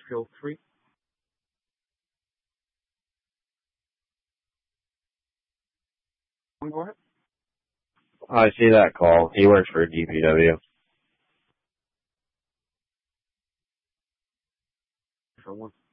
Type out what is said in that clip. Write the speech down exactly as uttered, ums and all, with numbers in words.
field three. Go ahead. I see that call. He works for D P W. For one.